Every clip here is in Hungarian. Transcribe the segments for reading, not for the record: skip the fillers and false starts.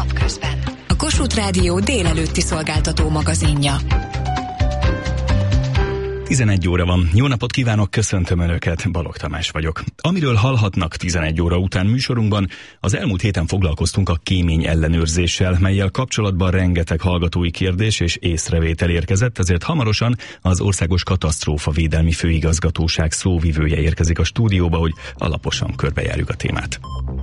napközben. A Kossuth Rádió délelőtti szolgáltató magazinja. 11 óra van. Jó napot kívánok, köszöntöm Önöket, Balogh Tamás vagyok. Amiről hallhatnak 11 óra után műsorunkban, az elmúlt héten foglalkoztunk a kémény ellenőrzéssel, mellyel kapcsolatban rengeteg hallgatói kérdés és észrevétel érkezett, ezért hamarosan az Országos Katasztrófavédelmi Főigazgatóság szóvivője érkezik a stúdióba, hogy alaposan körbejárjuk a témát.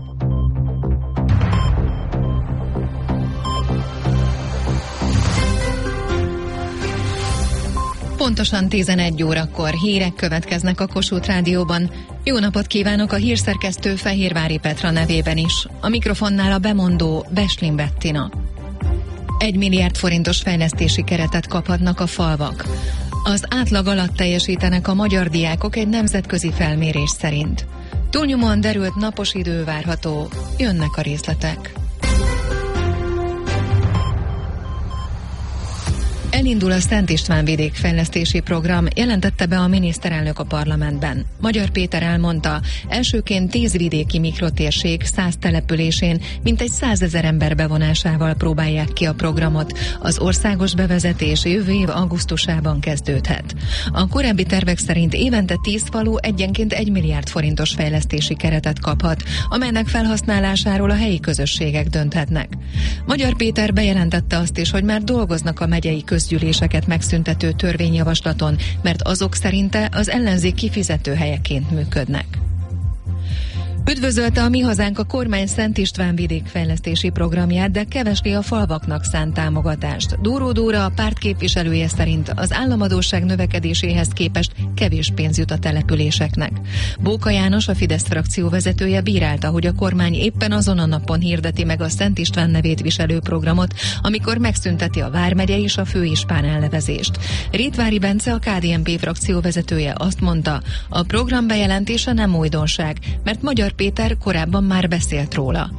Pontosan 11 órakor hírek következnek a Kossuth Rádióban. Jó napot kívánok a hírszerkesztő Fehérvári Petra nevében is. A mikrofonnál a bemondó Beslin Bettina. 1 milliárd forintos fejlesztési keretet kaphatnak a falvak. Az átlag alatt teljesítenek a magyar diákok egy nemzetközi felmérés szerint. Túlnyomóan derült napos idő várható, jönnek a részletek. Elindul a Szent István vidékfejlesztési program, jelentette be a miniszterelnök a parlamentben. Magyar Péter elmondta, elsőként 10 vidéki mikrotérség 100 településén mintegy 100 000 ember bevonásával próbálják ki a programot. Az országos bevezetés jövő év augusztusában kezdődhet. A korábbi tervek szerint évente 10 falu egyenként 1 milliárd forintos fejlesztési keretet kaphat, amelynek felhasználásáról a helyi közösségek dönthetnek. Magyar Péter bejelentette azt is, hogy már dolgoznak a megyei közgyűléseket megszüntető törvényjavaslaton, mert azok szerinte az ellenzék kifizető helyeként működnek. Üdvözölte a Mi Hazánk a kormány Szent István vidékfejlesztési programját, de kevesli a falvaknak szánt támogatást. Dóró Dóra, a párt képviselője szerint az államadósság növekedéséhez képest kevés pénz jut a településeknek. Bóka János, a Fidesz frakció vezetője bírálta, hogy a kormány éppen azon a napon hirdeti meg a Szent István nevét viselő programot, amikor megszünteti a vármegye és a főispán elnevezést. Rétvári Bence, a KDNP frakció vezetője azt mondta, a program bejelentése nem újdonság, mert Magyar Péter korábban már beszélt róla.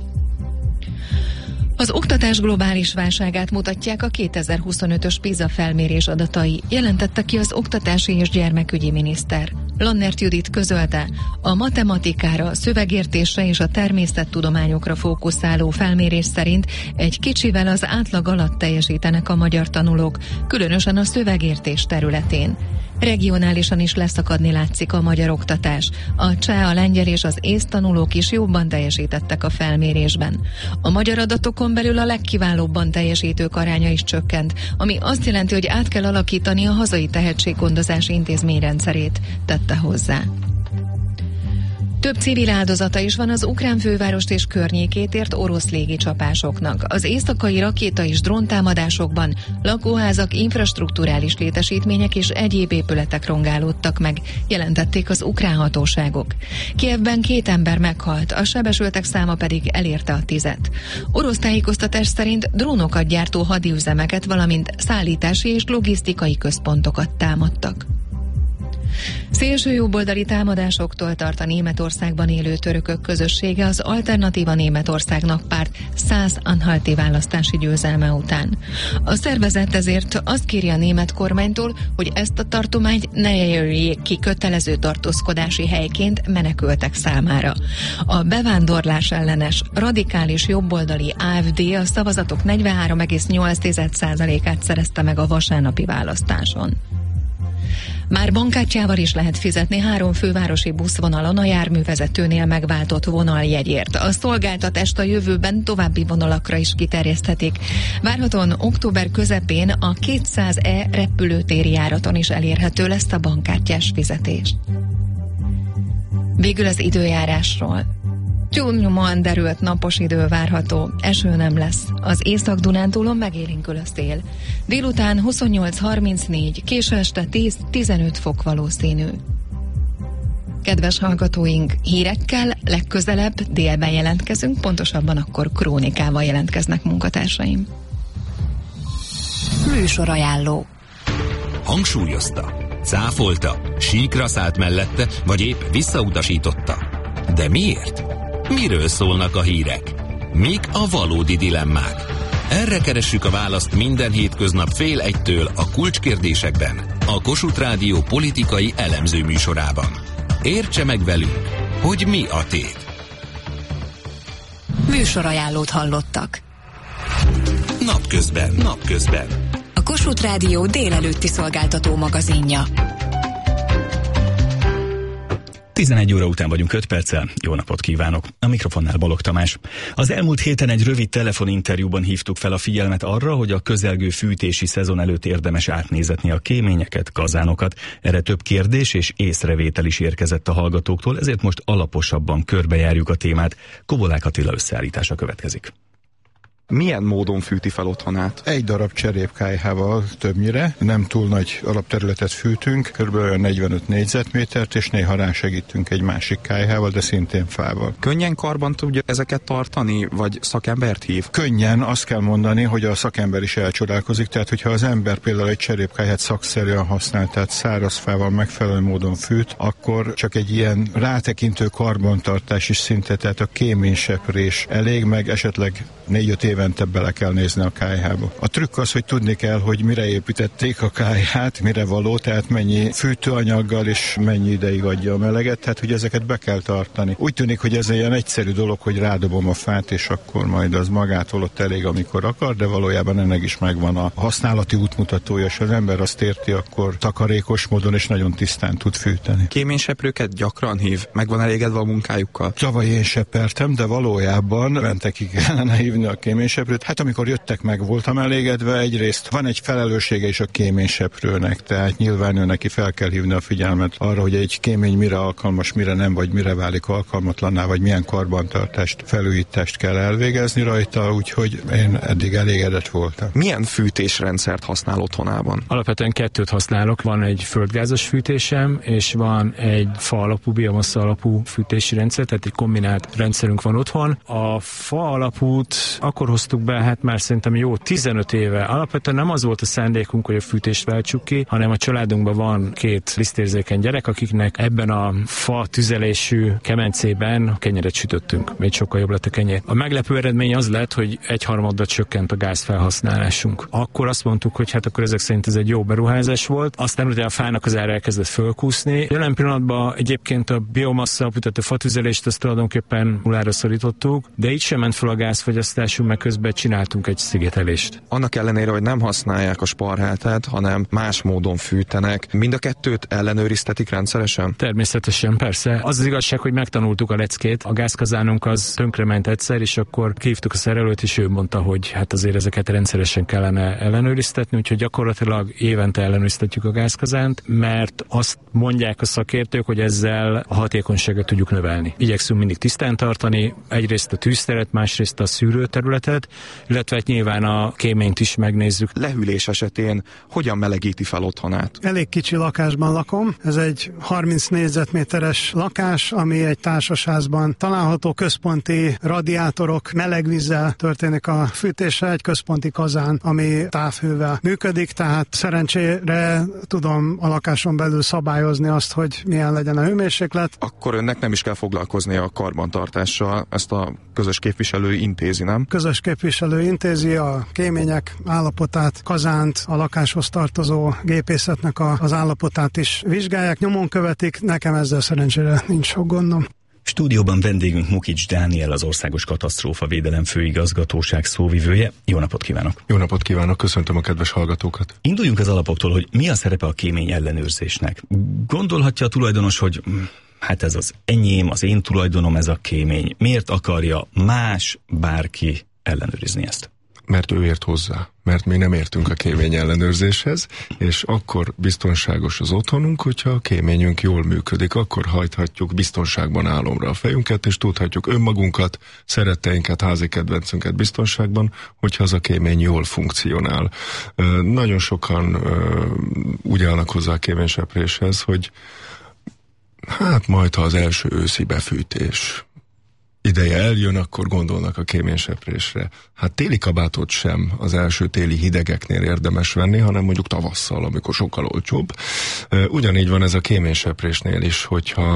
Az oktatás globális válságát mutatják a 2025-ös PISA felmérés adatai, jelentette ki az oktatási és gyermekügyi miniszter. Lannert Judit közölte, a matematikára, szövegértésre és a természettudományokra fókuszáló felmérés szerint egy kicsivel az átlag alatt teljesítenek a magyar tanulók, különösen a szövegértés területén. Regionálisan is leszakadni látszik a magyar oktatás. A cseh, a lengyel és az észt tanulók is jobban teljesítettek a felmérésben. A magyar adatokon belül a legkiválóbban teljesítők aránya is csökkent, ami azt jelenti, hogy át kell alakítani a hazai tehetséggondozási intézményrendszerét, tette hozzá. Több civil áldozata is van az ukrán fővárost és környékét ért orosz légicsapásoknak. Az éjszakai rakéta és dróntámadásokban lakóházak, infrastrukturális létesítmények és egyéb épületek rongálódtak meg, jelentették az ukrán hatóságok. Kijevben 2 ember meghalt, a sebesültek száma pedig elérte a 10-et. Orosz tájékoztatás szerint drónokat gyártó hadiüzemeket, valamint szállítási és logisztikai központokat támadtak. Szélső jobboldali támadásoktól tart a Németországban élő törökök közössége az Alternatíva Németországnak párt 100 anhalti választási győzelme után. A szervezet ezért azt kéri a német kormánytól, hogy ezt a tartományt ne jelöljék ki kötelező tartózkodási helyként menekültek számára. A bevándorlás ellenes, radikális jobboldali AfD a szavazatok 43,8%-át szerezte meg a vasárnapi választáson. Már bankkártyával is lehet fizetni 3 fővárosi buszvonalon a járművezetőnél megváltott vonaljegyért. A szolgáltatást a jövőben további vonalakra is kiterjeszthetik. Várhatóan október közepén a 200E repülőtéri járaton is elérhető lesz a bankkártyás fizetés. Végül az időjárásról. Túlnyomóan derült napos idő várható, eső nem lesz. Az Észak-Dunántúlon megélénkül a szél. Délután 28-34, késő este 10-15 fok valószínű. Kedves hallgatóink, hírekkel legközelebb délben jelentkezünk, pontosabban akkor krónikával jelentkeznek munkatársaim. Műsorajánló. Hangsúlyozta, cáfolta, síkra szállt mellette, vagy épp visszautasította. De miért? Miről szólnak a hírek? Mik a valódi dilemmák? Erre keressük a választ minden hétköznap 12:30 a Kulcskérdésekben, a Kossuth Rádió politikai elemző műsorában. Értse meg velünk, hogy mi a tét. Műsorajánlót hallottak. Napközben. A Kossuth Rádió délelőtti szolgáltató magazinja. 11 óra után vagyunk 5 perccel. Jó napot kívánok! A mikrofonnál Balogh Tamás. Az elmúlt héten egy rövid telefoninterjúban hívtuk fel a figyelmet arra, hogy a közelgő fűtési szezon előtt érdemes átnézetni a kéményeket, kazánokat. Erre több kérdés és észrevétel is érkezett a hallgatóktól, ezért most alaposabban körbejárjuk a témát. Kobolák Attila összeállítása következik. Milyen módon fűti fel otthonát? Egy darab cserépkályhával többnyire, nem túl nagy alapterületet fűtünk, kb. 45 négyzetmétert, és néha rásegítünk egy másik kályhával, de szintén fával. Könnyen karban tudja ezeket tartani, vagy szakembert hív? Könnyen, azt kell mondani, hogy a szakember is elcsodálkozik, tehát hogyha az ember például egy cserépkályhát szakszerűen használ, tehát száraz fával megfelelő módon fűt, akkor csak egy ilyen rátekintő karbantartás is szinte, tehát a kéményseprés elég, meg esetleg 4-5 évente bele kell nézni a kályhába. A trükk az, hogy tudni kell, hogy mire építették a kályhát, mire való, tehát mennyi fűtőanyaggal és mennyi ideig adja a meleget, tehát hogy ezeket be kell tartani. Úgy tűnik, hogy ez egy ilyen egyszerű dolog, hogy rádobom a fát, és akkor majd az magától ott elég, amikor akar, de valójában ennek is megvan a használati útmutatója, és az ember azt érti, akkor takarékos módon és nagyon tisztán tud fűteni. Kéményseprőket gyakran hív, meg van elégedve a munkájukkal? Tavaly én sepertem, de valójában mentekig kellene hívni a kéményseprőt. Hát amikor jöttek, meg voltam elégedve, egyrészt van egy felelőssége is a kéményseprőnek, tehát nyilván ő neki fel kell hívni a figyelmet arra, hogy egy kémény mire alkalmas, mire nem, vagy mire válik alkalmatlanná, vagy milyen karbantartást, felújítást kell elvégezni rajta, úgyhogy én eddig elégedett voltam. Milyen fűtésrendszert használ otthonában? Alapvetően 2 használok, van egy földgázos fűtésem, és van egy fa alapú, biomassa alapú fűtési rendszer, tehát egy kombinált rendszerünk van otthon. A fa alapút akkor hoztuk be, hát már szerintem jó 15 éve. Alapvetően nem az volt a szándékunk, hogy a fűtést váltsuk ki, hanem a családunkban van 2 lisztérzékeny gyerek, akiknek ebben a fa tüzelésű kemencében kenyeret sütöttünk. Még sokkal jobb lett a kenyér. A meglepő eredmény az lett, hogy 1/3 csökkent a gázfelhasználásunk. Akkor azt mondtuk, hogy hát akkor ezek szerint ez egy jó beruházás volt. Aztán ugye a fának az ára elkezdett fölkúszni. Jelen pillanatban egyébként a biomassa, tehát a fatüzelést azt tulajdonképpen nullára szorítottuk, de így sem ment fel a gázfogyasztásunk, meg közben csináltunk egy szigetelést. Annak ellenére, hogy nem használják a sparhátát, hanem más módon fűtenek, mind a 2 ellenőriztetik rendszeresen? Természetesen, persze. Az igazság, hogy megtanultuk a leckét. A gázkazánunk az tönkrement egyszer, és akkor hívtuk a szerelőt, és ő mondta, hogy hát azért ezeket rendszeresen kellene ellenőriztetni, úgyhogy gyakorlatilag évente ellenőriztetjük a gázkazánt, mert azt mondják a szakértők, hogy ezzel a hatékonyságot tudjuk növelni. Igyekszünk mindig tisztán tartani, egyrészt a tűzteret, másrészt a szűrőterületet, illetve nyilván a kéményt is megnézzük. Lehűlés esetén hogyan melegíti fel otthonát? Elég kicsi lakásban lakom. Ez egy 30 négyzetméteres lakás, ami egy társasházban található. Központi radiátorok, melegvízzel történik a fűtése, egy központi kazán, ami távhővel működik, tehát szerencsére tudom a lakáson belül szabályozni azt, hogy milyen legyen a hőmérséklet. Akkor önnek nem is kell foglalkozni a karbantartással, ezt a közös képviselő intézi, nem? Közös képviselő intézi a kémények állapotát, kazánt, a lakáshoz tartozó gépészetnek az állapotát is vizsgálják, nyomon követik, nekem ezzel szerencsére nincs sok gondom. Stúdióban vendégünk Mukics Dániel, az Országos Katasztrófavédelem Főigazgatóság szóvivője. Jó napot kívánok! Jó napot kívánok, köszöntöm a kedves hallgatókat! Induljunk az alapoktól, hogy mi a szerepe a kémény ellenőrzésnek. Gondolhatja a tulajdonos, hogy hát ez az enyém, az én tulajdonom ez a kémény. Miért akarja bárki ellenőrizni ezt? Mert ő ért hozzá, mert mi nem értünk a kémény ellenőrzéshez, és akkor biztonságos az otthonunk, hogyha a kéményünk jól működik, akkor hajthatjuk biztonságban álomra a fejünket, és tudhatjuk önmagunkat, szeretteinket, házi kedvencünket biztonságban, hogyha az a kémény jól funkcionál. Nagyon sokan úgy állnak hozzá a kéménysepréshez, hogy hát majd, ha az első őszi befűtés ideje eljön, akkor gondolnak a kéményseprésre. Hát téli kabátot sem az első téli hidegeknél érdemes venni, hanem mondjuk tavasszal, amikor sokkal olcsóbb. Ugyanígy van ez a kéményseprésnél is, hogyha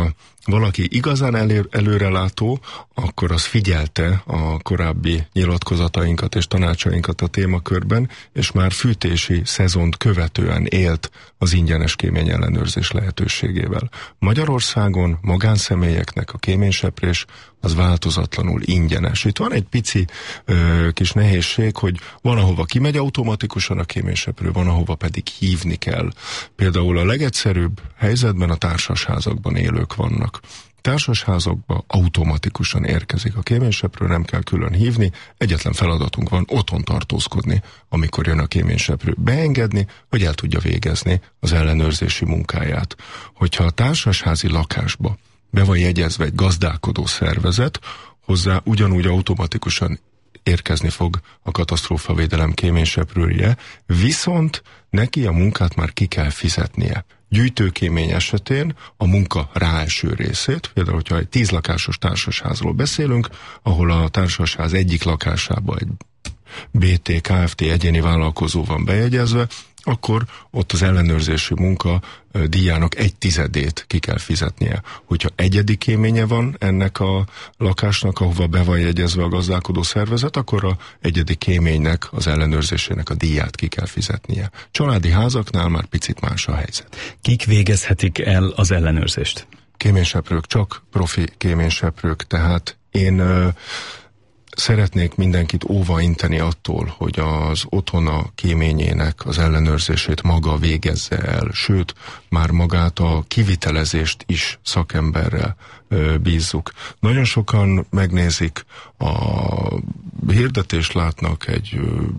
valaki igazán előrelátó, akkor az figyelte a korábbi nyilatkozatainkat és tanácsainkat a témakörben, és már fűtési szezont követően élt az ingyenes kémény ellenőrzés lehetőségével. Magyarországon magánszemélyeknek a kéményseprés az változatlanul ingyenes. Itt van egy pici kis nehézség, hogy van, ahova kimegy automatikusan a kéményseprő, van, ahova pedig hívni kell. Például a legegyszerűbb helyzetben a társasházakban élők vannak. Társasházakban automatikusan érkezik a kéményseprő, nem kell külön hívni, egyetlen feladatunk van otthon tartózkodni, amikor jön a kéményseprő, beengedni, hogy el tudja végezni az ellenőrzési munkáját. Hogyha a társasházi lakásba be van jegyezve egy gazdálkodó szervezet, hozzá ugyanúgy automatikusan érkezni fog a katasztrófavédelem kéményseprője, viszont neki a munkát már ki kell fizetnie. Gyűjtőkémény esetén a munka ráeső részét, például, hogyha egy 10 lakásos társasházról beszélünk, ahol a társasház egyik lakásába egy BT, Kft. Egyéni vállalkozó van bejegyezve, akkor ott az ellenőrzési munka díjának 1/10 ki kell fizetnie. Hogyha egyedi kéménye van ennek a lakásnak, ahova be van jegyezve a gazdálkodó szervezet, akkor a egyedi kéménynek, az ellenőrzésének a díját ki kell fizetnie. Családi házaknál már picit más a helyzet. Kik végezhetik el az ellenőrzést? Kéményseprők, csak profi kéményseprők, tehát én szeretnék mindenkit óvainteni attól, hogy az otthona kéményének az ellenőrzését maga végezze el, sőt, már magát a kivitelezést is szakemberrel bízzuk. Nagyon sokan megnézik a hirdetést, látnak egy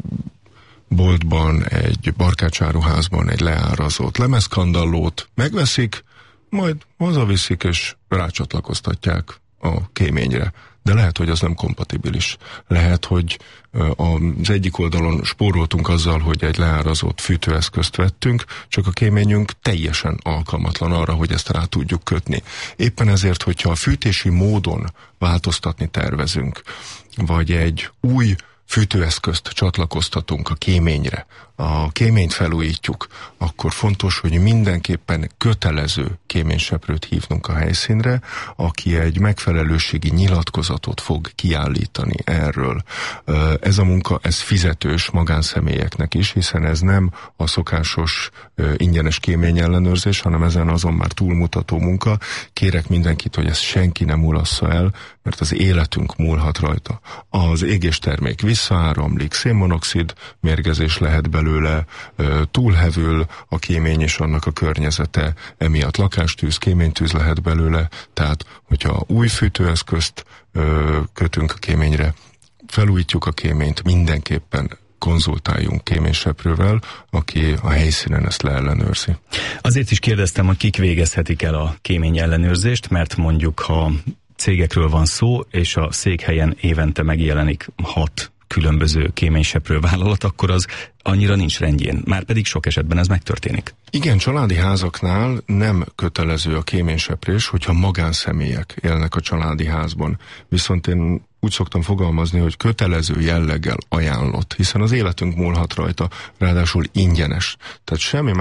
boltban, egy barkácsáruházban egy leárazott lemezkandallót, megveszik, majd hazaviszik és rácsatlakoztatják a kéményre. De lehet, hogy az nem kompatibilis. Lehet, hogy az egyik oldalon spóroltunk azzal, hogy egy leárazott fűtőeszközt vettünk, csak a kéményünk teljesen alkalmatlan arra, hogy ezt rá tudjuk kötni. Éppen ezért, hogyha a fűtési módon változtatni tervezünk, vagy egy új fűtőeszközt csatlakoztatunk a kéményre, a kéményt felújítjuk, akkor fontos, hogy mindenképpen kötelező kéményseprőt hívnunk a helyszínre, aki egy megfelelőségi nyilatkozatot fog kiállítani erről. Ez a munka, ez fizetős magánszemélyeknek is, hiszen ez nem a szokásos ingyenes kémény ellenőrzés, hanem ezen azon már túlmutató munka. Kérek mindenkit, hogy ezt senki nem mulassza el, mert az életünk múlhat rajta. Az égéstermék visszaáramlik, szénmonoxid mérgezés lehet belőle, túlhevül a kémény és annak a környezete, emiatt lakástűz, kéménytűz lehet belőle, tehát hogyha új fűtőeszközt kötünk a kéményre, felújítjuk a kéményt, mindenképpen konzultáljunk kéményseprővel, aki a helyszínen ezt leellenőrzi. Azért is kérdeztem, hogy kik végezhetik el a kémény ellenőrzést, mert mondjuk, ha cégekről van szó, és a székhelyen évente megjelenik 6 különböző kéményseprő vállalat, akkor az annyira nincs rendjén. Márpedig sok esetben ez megtörténik. Igen, családi házaknál nem kötelező a kéményseprés, hogyha magánszemélyek élnek a családi házban. Viszont én úgy szoktam fogalmazni, hogy kötelező jelleggel ajánlott, hiszen az életünk múlhat rajta, ráadásul ingyenes. Tehát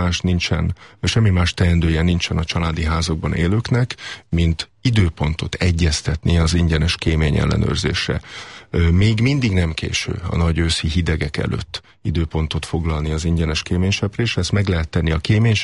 semmi más teendője nincsen a családi házakban élőknek, mint időpontot egyeztetni az ingyenes kémény ellenőrzésre. Még mindig nem késő a nagy őszi hidegek előtt időpontot foglalni az ingyenes kéményseprésre. Ezt meg lehet tenni a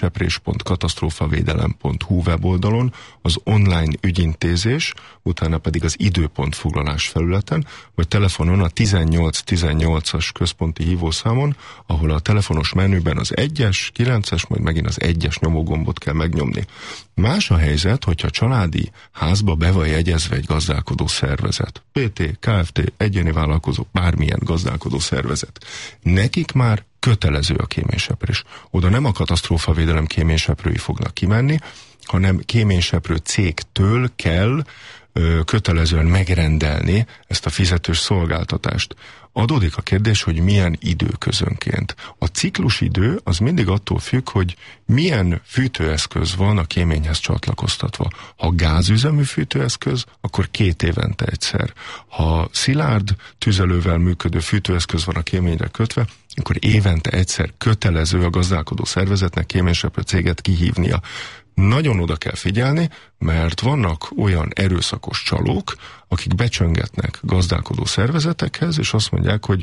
kéményseprés.katasztrófavédelem.hu weboldalon, az online ügyintézés, utána pedig az időpontfoglalás felületen, vagy telefonon a 1818-as központi hívószámon, ahol a telefonos menüben az 1-es, 9-es, majd megint az 1-es nyomógombot kell megnyomni. Más a helyzet, hogyha családi házba be van jegyezve egy gazdálkodó szervezet. PT, Kft., egyéni vállalkozó, bármilyen gazdálkodó szervezet. Nekik már kötelező a kéményseprés. Oda nem a katasztrófavédelem kéményseprői fognak kimenni, hanem kéményseprő cégtől kell kötelezően megrendelni ezt a fizetős szolgáltatást. Adódik a kérdés, hogy milyen időközönként. A ciklusidő az mindig attól függ, hogy milyen fűtőeszköz van a kéményhez csatlakoztatva. Ha gázüzemű fűtőeszköz, akkor 2 évente egyszer. Ha szilárd tüzelővel működő fűtőeszköz van a kéményre kötve, akkor évente egyszer kötelező a gazdálkodó szervezetnek kéményseprő céget kihívnia. Nagyon oda kell figyelni, mert vannak olyan erőszakos csalók, akik becsöngetnek gazdálkodó szervezetekhez, és azt mondják, hogy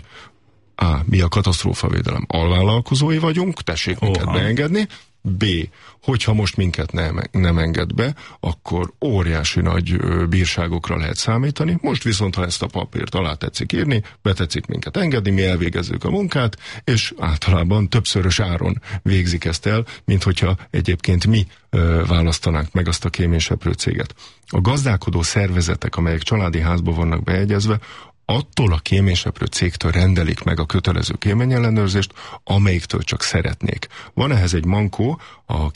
mi a katasztrófavédelem alvállalkozói vagyunk, tessék minket beengedni, B, hogyha most minket nem enged be, akkor óriási nagy bírságokra lehet számítani. Most viszont, ha ezt a papírt alá tetszik írni, betetszik minket engedni, mi elvégezzük a munkát, és általában többszörös áron végzik ezt el, mint hogyha egyébként mi választanánk meg azt a kéményseprő céget. A gazdálkodó szervezetek, amelyek családi házba vannak bejegyezve, attól a kéményseprő cégtől rendelik meg a kötelező kéményellenőrzést, amelyiktől csak szeretnék. Van ehhez egy mankó a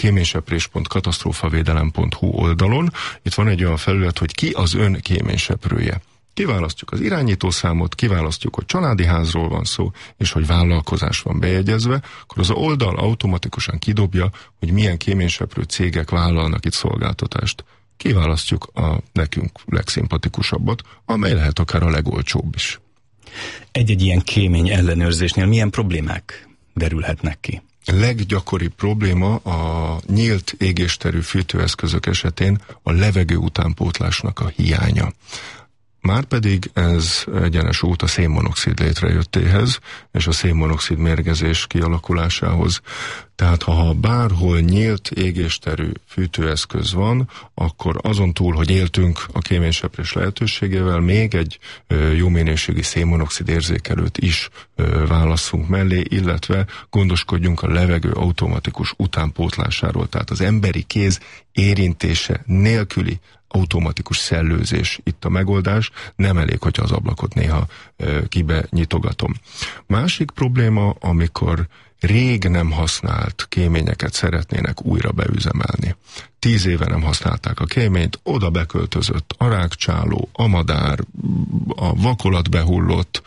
kéményseprés.katasztrófavédelem.hu oldalon. Itt van egy olyan felület, hogy ki az ön kéményseprője. Kiválasztjuk az irányítószámot, kiválasztjuk, hogy családi házról van szó, és hogy vállalkozás van bejegyezve, akkor az oldal automatikusan kidobja, hogy milyen kéményseprő cégek vállalnak itt szolgáltatást. Kiválasztjuk a nekünk legszimpatikusabbat, amely lehet akár a legolcsóbb is. Egy-egy ilyen kémény ellenőrzésnél milyen problémák derülhetnek ki? A leggyakoribb probléma a nyílt égésterű fűtőeszközök esetén a levegő utánpótlásnak a hiánya. Márpedig ez egyenes út a szénmonoxid létrejöttéhez, és a szénmonoxid mérgezés kialakulásához. Tehát ha bárhol nyílt égésterű fűtőeszköz van, akkor azon túl, hogy éltünk a kéményseprés lehetőségével, még egy jó minőségi szénmonoxid érzékelőt is válasszunk mellé, illetve gondoskodjunk a levegő automatikus utánpótlásáról. Tehát az emberi kéz érintése nélküli automatikus szellőzés itt a megoldás, nem elég, hogyha az ablakot néha kibe nyitogatom. Másik probléma, amikor rég nem használt kéményeket szeretnének újra beüzemelni. 10 éve nem használták a kéményt, oda beköltözött a rákcsáló, a madár, a vakolat behullott,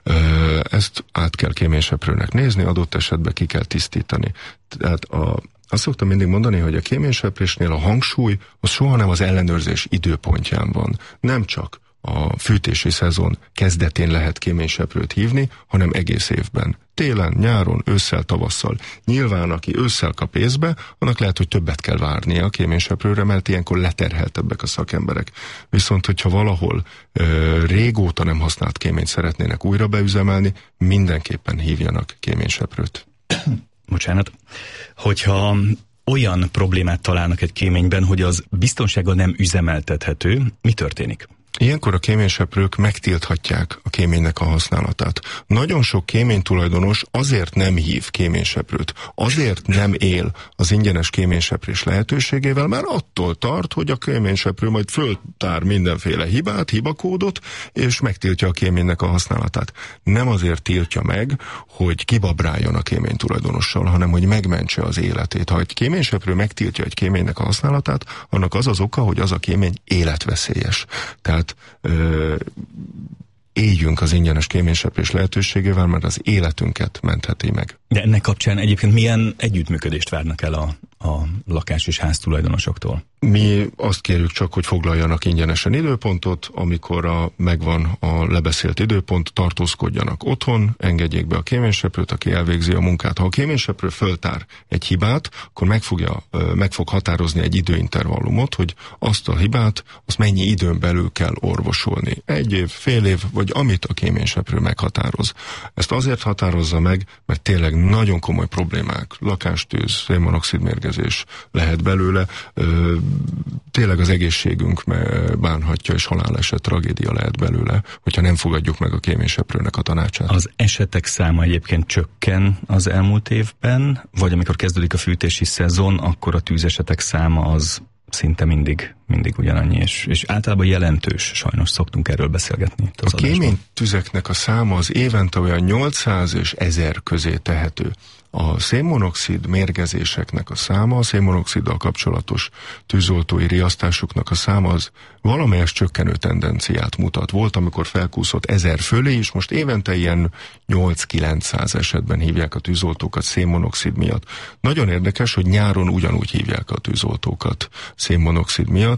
ezt át kell kéményseprőnek nézni, adott esetben ki kell tisztítani. Tehát azt szoktam mindig mondani, hogy a kéményseprésnél a hangsúly az soha nem az ellenőrzés időpontján van. Nem csak a fűtési szezon kezdetén lehet kéményseprőt hívni, hanem egész évben. Télen, nyáron, ősszel, tavasszal. Nyilván, aki ősszel kap észbe, annak lehet, hogy többet kell várnia a kéményseprőre, mert ilyenkor leterheltebbek a szakemberek. Viszont, hogyha valahol régóta nem használt kéményt szeretnének újra beüzemelni, mindenképpen hívjanak kéményseprőt. Bocsánat, hogyha olyan problémát találnak egy kéményben, hogy az biztonsággal nem üzemeltethető, mi történik? Ilyenkor a kéményseprők megtilthatják a kéménynek a használatát. Nagyon sok kéménytulajdonos azért nem hív kéményseprőt, azért nem él az ingyenes kéményseprés lehetőségével, mert attól tart, hogy a kéményseprő majd föltár mindenféle hibát, hibakódot, és megtiltja a kéménynek a használatát. Nem azért tiltja meg, hogy kibabráljon a kéménytulajdonossal, hanem hogy megmentse az életét. Ha egy kéményseprő megtiltja egy kéménynek a használatát, annak az az oka, hogy az a kémény életveszélyes. Tehát éljünk az ingyenes kéményseprés lehetőségével, mert az életünket mentheti meg. De ennek kapcsán egyébként milyen együttműködést várnak el a lakás- és háztulajdonosoktól? Mi azt kérjük csak, hogy foglaljanak ingyenesen időpontot, amikor megvan a lebeszélt időpont, tartózkodjanak otthon, engedjék be a kéményseprőt, aki elvégzi a munkát. Ha a kéményseprő föltár egy hibát, akkor meg fog határozni egy időintervallumot, hogy azt a hibát, azt mennyi időn belül kell orvosolni. 1 év, fél év, vagy amit a kéményseprő meghatároz. Ezt azért határozza meg, mert tényleg nagyon komoly problémák, lakástűz, szénmonoxid mérgezés lehet belőle, tényleg az egészségünk bánhatja, és haláleset, tragédia lehet belőle, hogyha nem fogadjuk meg a kéményseprőnek a tanácsát. Az esetek száma egyébként csökken az elmúlt évben, vagy amikor kezdődik a fűtési szezon, akkor a tűzesetek száma az szinte mindig ugyanannyi, és általában jelentős, sajnos szoktunk erről beszélgetni. A kéménytüzeknek a száma az évente olyan 800 és 1000 közé tehető. A szénmonoxid mérgezéseknek a száma, a szénmonoxiddal kapcsolatos tűzoltói riasztásoknak a száma az valamelyes csökkenő tendenciát mutat. Volt, amikor felkúszott 1000 fölé, és most évente ilyen 8-900 esetben hívják a tűzoltókat szénmonoxid miatt. Nagyon érdekes, hogy nyáron ugyanúgy hívják a tűzoltókat szénmonoxid miatt,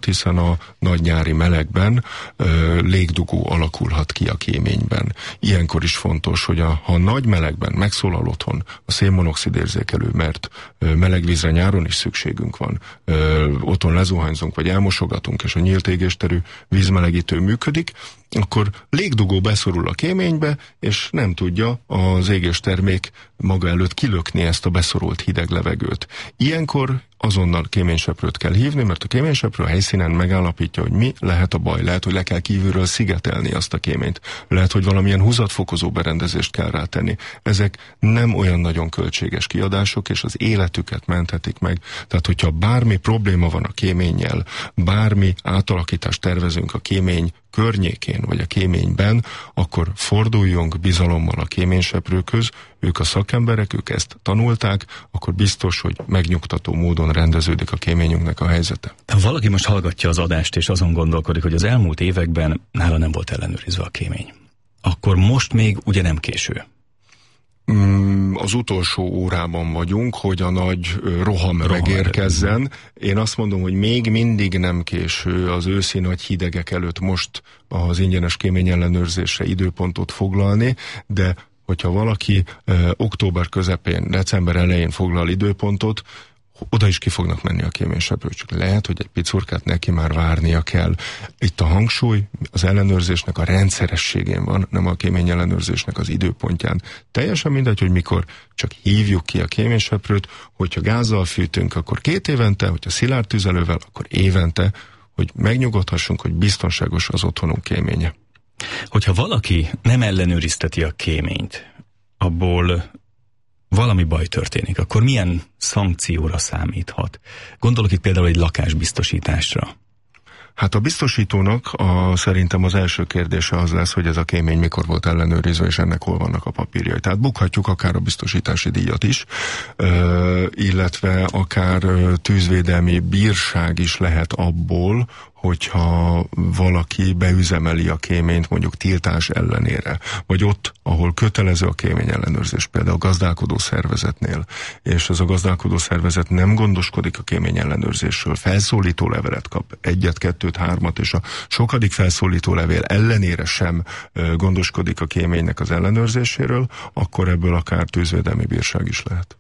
miatt, hiszen a nagy nyári melegben légdugó alakulhat ki a kéményben. Ilyenkor is fontos, hogy ha nagy melegben megszólal otthon a szénmonoxid érzékelő, mert meleg vízre nyáron is szükségünk van, otthon lezuhanyzunk vagy elmosogatunk, és a nyílt égésterű vízmelegítő működik, akkor légdugó beszorul a kéménybe, és nem tudja az égéstermék maga előtt kilökni ezt a beszorult hideg levegőt. Ilyenkor azonnal kéményseprőt kell hívni, mert a kéményseprő a helyszínen megállapítja, hogy mi lehet a baj. Lehet, hogy le kell kívülről szigetelni azt a kéményt. Lehet, hogy valamilyen húzatfokozó berendezést kell rátenni. Ezek nem olyan nagyon költséges kiadások, és az életüket menthetik meg. Tehát, hogyha bármi probléma van a kéménnyel, bármi átalakítást tervezünk a kémény környékén, vagy a kéményben, akkor forduljunk bizalommal a kéményseprőkhöz, ők a szakemberek, ők ezt tanulták, akkor biztos, hogy megnyugtató módon rendeződik a kéményünknek a helyzete. Ha valaki most hallgatja az adást, és azon gondolkodik, hogy az elmúlt években nála nem volt ellenőrizve a kémény, akkor most még ugye nem késő. Az utolsó órában vagyunk, hogy a nagy roham megérkezzen. Én azt mondom, hogy még mindig nem késő az őszi nagy hidegek előtt most az ingyenes kéményellenőrzésre időpontot foglalni, de hogyha valaki október közepén, december elején foglal időpontot, oda is ki fognak menni a kéményseprők, csak lehet, hogy egy picurkát neki már várnia kell. Itt a hangsúly az ellenőrzésnek a rendszerességén van, nem a kéményellenőrzésnek az időpontján. Teljesen mindegy, hogy mikor, csak hívjuk ki a kéményseprőt, hogyha gázzal fűtünk, akkor 2 évente, hogyha szilárd tüzelővel, akkor évente, hogy megnyugodhassunk, hogy biztonságos az otthonunk kéménye. Hogyha valaki nem ellenőrizteti a kéményt, abból valami baj történik, akkor milyen szankcióra számíthat? Gondolok itt például egy lakásbiztosításra. Hát a biztosítónak szerintem az első kérdése az lesz, hogy ez a kémény mikor volt ellenőrizve, és ennek hol vannak a papírjai. Tehát bukhatjuk akár a biztosítási díjat is, illetve akár tűzvédelmi bírság is lehet abból, hogyha valaki beüzemeli a kéményt mondjuk tiltás ellenére, vagy ott, ahol kötelező a kémény ellenőrzés, például a gazdálkodó szervezetnél, és az a gazdálkodó szervezet nem gondoskodik a kémény ellenőrzésről, felszólító levelet kap, 1, 2, 3, és a sokadik felszólító levél ellenére sem gondoskodik a kéménynek az ellenőrzéséről, akkor ebből akár tűzvédelmi bírság is lehet.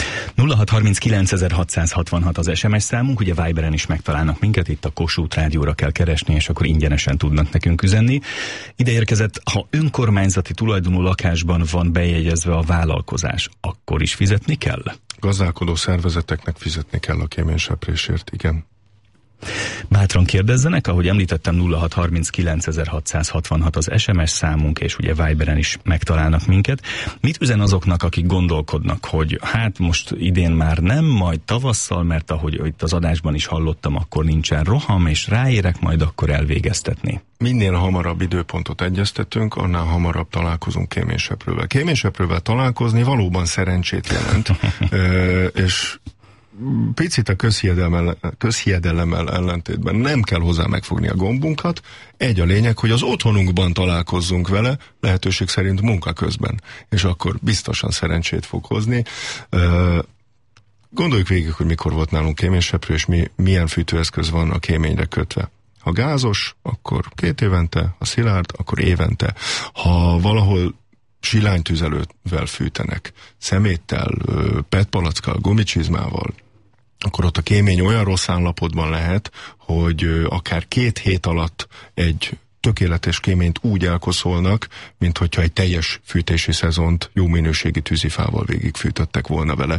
0639.666 az SMS számunk, ugye Viberen is megtalálnak minket, itt a Kossuth Rádióra kell keresni, és akkor ingyenesen tudnak nekünk üzenni. Ide érkezett, ha önkormányzati tulajdonú lakásban van bejegyezve a vállalkozás, akkor is fizetni kell? Gazdálkodó szervezeteknek fizetni kell a kéményseprésért, igen. Bátran kérdezzenek, ahogy említettem, 0639.666 az SMS számunk, és ugye Viberen is megtalálnak minket. Mit üzen azoknak, akik gondolkodnak, hogy hát most idén már nem, majd tavasszal, mert ahogy itt az adásban is hallottam, akkor nincsen roham, és ráérek majd akkor elvégeztetni? Minél hamarabb időpontot egyeztetünk, annál hamarabb találkozunk kéményseprővel. Kéményseprővel találkozni valóban szerencsét jelent, és picit a közhiedelemmel ellentétben nem kell hozzá megfogni a gombunkat. Egy a lényeg, hogy az otthonunkban találkozzunk vele, lehetőség szerint munka közben, és akkor biztosan szerencsét fog hozni. Gondoljuk végig, hogy mikor volt nálunk kéményseprő, és milyen fűtőeszköz van a kéményre kötve. Ha gázos, akkor 2 évente, ha szilárd, akkor évente. Ha valahol silánytüzelővel fűtenek, szeméttel, petpalackkal, gumicsizmával, akkor ott a kémény olyan rossz állapotban lehet, hogy akár 2 hét alatt egy tökéletes kéményt úgy elkoszolnak, mint hogyha egy teljes fűtési szezont jó minőségi tűzifával végigfűtöttek volna vele.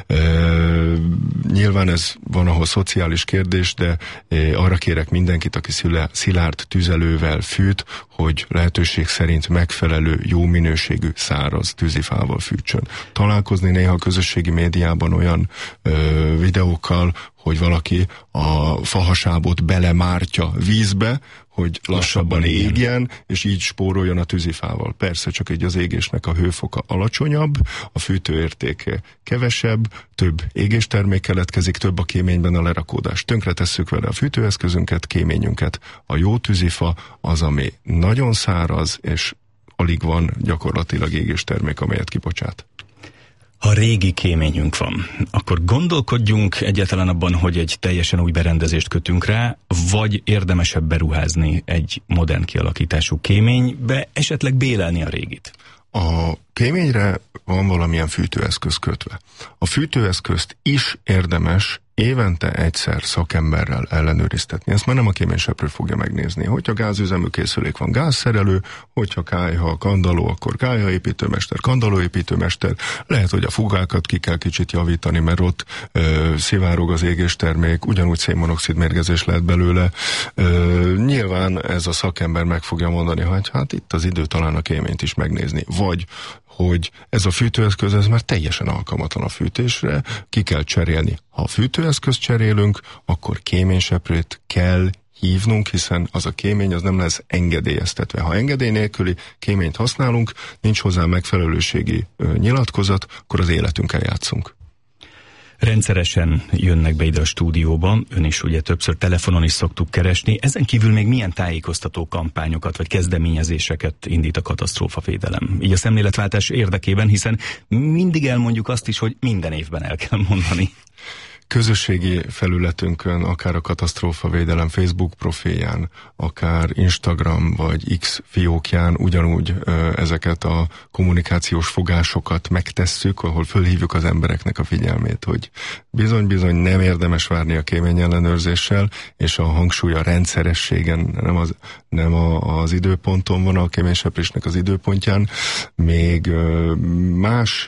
Nyilván ez van ahol szociális kérdés, de arra kérek mindenkit, aki szilárd tüzelővel fűt, hogy lehetőség szerint megfelelő, jó minőségű száraz tűzifával fűtsön. Találkozni néha a közösségi médiában olyan videókkal, hogy valaki a fahasábot belemártja vízbe, hogy lassabban égjen, és így spóroljon a tűzifával. Persze, csak így az égésnek a hőfoka alacsonyabb, a fűtőértéke kevesebb, több égéstermék keletkezik, több a kéményben a lerakódás. Tönkretesszük vele a fűtőeszközünket, kéményünket. A jó tűzifa az, ami nagyon száraz, és alig van gyakorlatilag égéstermék, amelyet kibocsát. Ha régi kéményünk van, akkor gondolkodjunk egyáltalán abban, hogy egy teljesen új berendezést kötünk rá, vagy érdemesebb beruházni egy modern kialakítású kéménybe, esetleg bélelni a régit? A kéményre van valamilyen fűtőeszköz kötve. A fűtőeszközt is érdemes évente egyszer szakemberrel ellenőriztetni. Ezt már nem a kéményseprő fogja megnézni. Hogyha gázüzemű készülék van, gázszerelő, hogyha kályha, kandalló, akkor kályhaépítőmester, kandallóépítőmester. Lehet, hogy a fugákat ki kell kicsit javítani, mert ott szivárog az égéstermék, ugyanúgy szénmonoxid mérgezés lehet belőle. Nyilván ez a szakember meg fogja mondani, hogy hát itt az idő talán a kéményt is megnézni. Vagy hogy ez a fűtőeszköz, ez már teljesen alkalmatlan a fűtésre, ki kell cserélni. Ha a fűtőeszközt cserélünk, akkor kéményseprőt kell hívnunk, hiszen az a kémény az nem lesz engedélyeztetve. Ha engedély nélküli kéményt használunk, nincs hozzá megfelelőségi nyilatkozat, akkor az életünkkel játszunk. Rendszeresen jönnek be ide a stúdióba, ön is ugye többször telefonon is szoktuk keresni. Ezen kívül még milyen tájékoztató kampányokat vagy kezdeményezéseket indít a katasztrófavédelem? Így a szemléletváltás érdekében, hiszen mindig elmondjuk azt is, hogy minden évben el kell mondani. Közösségi felületünkön, akár a katasztrófavédelem Facebook profilján, akár Instagram vagy X fiókján ugyanúgy ezeket a kommunikációs fogásokat megtesszük, ahol fölhívjuk az embereknek a figyelmét, hogy bizony-bizony nem érdemes várni a kéményellenőrzéssel, és a hangsúly a rendszerességen, nem az időponton van, a kéményseprésnek az időpontján, még más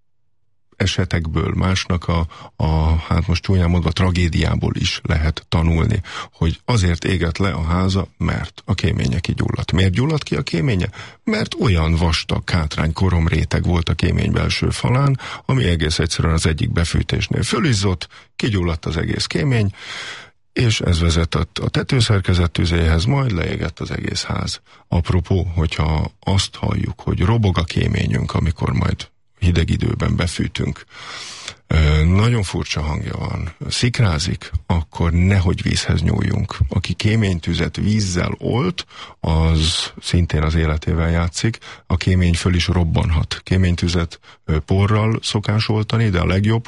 esetekből, másnak hát most csúnyán mondva tragédiából is lehet tanulni, hogy azért égett le a háza, mert a kéménye kigyulladt. Miért gyulladt ki a kéménye? Mert olyan vastag kátrány koromréteg volt a kémény belső falán, ami egész egyszerűen az egyik befűtésnél fölizzott, kigyulladt az egész kémény, és ez vezetett a tetőszerkezet tüzéhez, majd leégett az egész ház. Apropó, hogyha azt halljuk, hogy robog a kéményünk, amikor majd hideg időben befűtünk, nagyon furcsa hangja van, szikrázik, akkor nehogy vízhez nyúljunk. Aki kéménytüzet vízzel olt, az szintén az életével játszik, a kémény föl is robbanhat. Kéménytüzet porral szokás oltani, de a legjobb,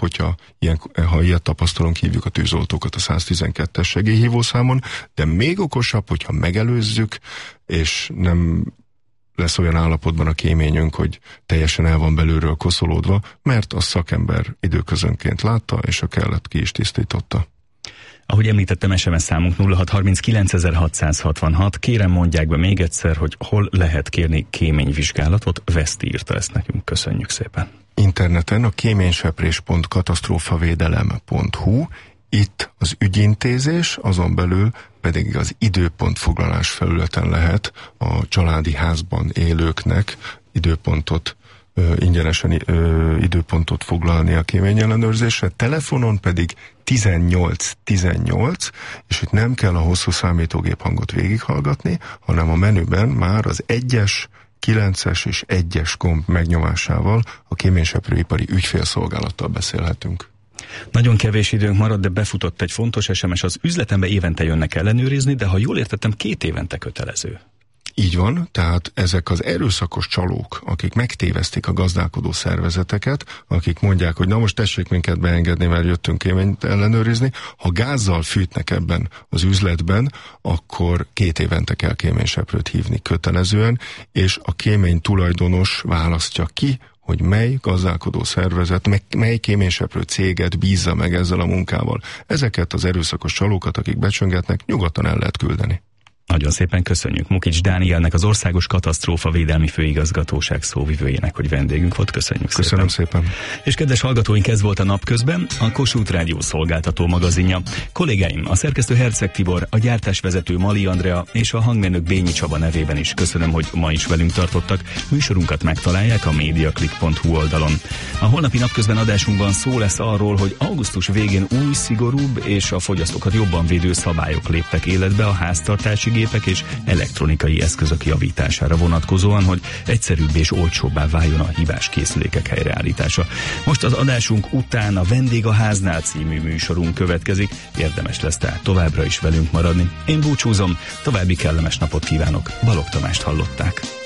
ha ilyet tapasztalunk, hívjuk a tűzoltókat a 112-es segélyhívószámon, de még okosabb, hogyha megelőzzük, és nem lesz olyan állapotban a kéményünk, hogy teljesen el van belülről koszolódva, mert a szakember időközönként látta, és a kellett ki is tisztította. Ahogy említettem, SMS számunk 0639.666. Kérem, mondják be még egyszer, hogy hol lehet kérni kéményvizsgálatot. Veszti írta ezt nekünk, köszönjük szépen. Interneten a kéményseprés.katasztrófavédelem.hu, itt az ügyintézés, azon belül pedig az időpontfoglalás felületen lehet a családi házban élőknek ingyenesen időpontot foglalni a kéményellenőrzésre, telefonon pedig 1818, és itt nem kell a hosszú számítógép hangot végighallgatni, hanem a menüben már az 1-es, 9-es és 1-es gomb megnyomásával a kéményseprőipari ügyfélszolgálattal beszélhetünk. Nagyon kevés időnk marad, de befutott egy fontos SMS, az üzletembe évente jönnek ellenőrizni, de ha jól értettem, 2 évente kötelező. Így van, tehát ezek az erőszakos csalók, akik megtévesztik a gazdálkodó szervezeteket, akik mondják, hogy na most tessék minket beengedni, mert jöttünk kéményt ellenőrizni, ha gázzal fűtnek ebben az üzletben, akkor 2 évente kell kéményseprőt hívni kötelezően, és a kémény tulajdonos választja ki, hogy mely gazdálkodó szervezet, mely kéményseprő céget bízza meg ezzel a munkával. Ezeket az erőszakos csalókat, akik becsöngetnek, nyugodtan el lehet küldeni. Nagyon szépen köszönjük Mukics Dánielnek, az Országos Katasztrófavédelmi Főigazgatóság szóvivőjének, hogy vendégünk volt. Köszönjük szépen. Köszönöm szépen. És kedves hallgatóink, ez volt a Napközben, a Kossuth Rádió szolgáltató magazinja. Kollégáim, a szerkesztő Herceg Tibor, a gyártásvezető Mali Andrea és a hangmérnök Bényi Csaba nevében is köszönöm, hogy ma is velünk tartottak. Műsorunkat megtalálják a mediaclick.hu oldalon. A holnapi Napközben adásunkban szó lesz arról, hogy augusztus végén új, szigorúbb és a fogyasztókat jobban védő szabályok léptek életbe a háztartási gépek és elektronikai eszközök javítására vonatkozóan, hogy egyszerűbb és olcsóbbá váljon a hibás készülékek helyreállítása. Most az adásunk után a Vendég a háznál című műsorunk következik, érdemes lesz tehát továbbra is velünk maradni. Én búcsúzom, további kellemes napot kívánok, Balogh Tamást hallották.